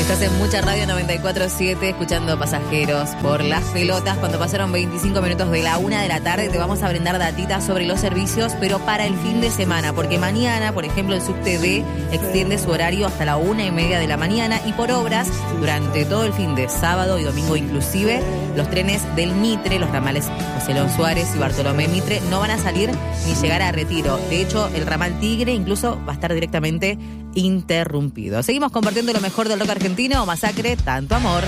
Estás en Mucha Radio 94.7 escuchando Pasajeros por las pelotas. Cuando pasaron 25 minutos de la 1 de la tarde te vamos a brindar datitas sobre los servicios, pero para el fin de semana, porque mañana, por ejemplo, el subte D extiende su horario hasta la 1:30 de la mañana y por obras durante todo el fin de sábado y domingo inclusive, los trenes del Mitre, los ramales José León Suárez y Bartolomé Mitre no van a salir ni llegar a Retiro. De hecho, el ramal Tigre incluso va a estar directamente interrumpido. Seguimos compartiendo lo mejor del rock argentino. Masacre, tanto amor.